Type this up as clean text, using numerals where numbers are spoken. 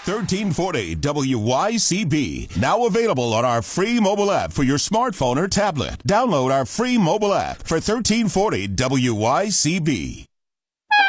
1340 WYCB. Now available on our free mobile app for your smartphone or tablet. Download our free mobile app for 1340 WYCB.